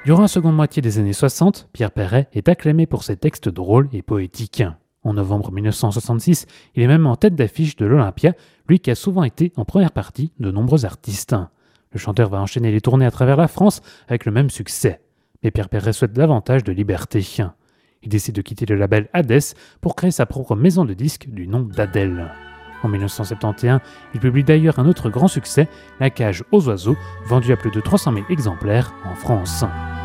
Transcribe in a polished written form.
Durant la seconde moitié des années 60, Pierre Perret est acclamé pour ses textes drôles et poétiques. En novembre 1966, il est même en tête d'affiche de l'Olympia, lui qui a souvent été en première partie de nombreux artistes. Le chanteur va enchaîner les tournées à travers la France avec le même succès. Mais Pierre Perret souhaite davantage de liberté. Il décide de quitter le label Hadès pour créer sa propre maison de disques du nom d'Adèle. En 1971, il publie d'ailleurs un autre grand succès, La cage aux oiseaux, vendu à plus de 300 000 exemplaires en France.